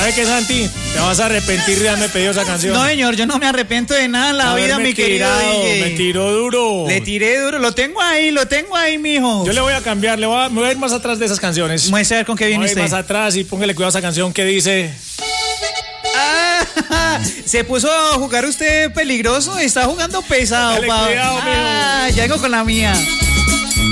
¿Sabe qué, Santi? Te vas a arrepentir de haberme pedido esa canción. No, señor, yo no me arrepiento de nada en la vida, mi querido DJ. Me tiró duro. Le tiré duro, lo tengo ahí, mijo. Yo le voy a cambiar, me voy a ir más atrás de esas canciones. Muestre a ver con qué viene usted. Voy a ir más atrás y póngale cuidado a esa canción que dice... Se puso a jugar usted peligroso, está jugando pesado, Dale, cuidado, mijo. Ya vengo con la mía.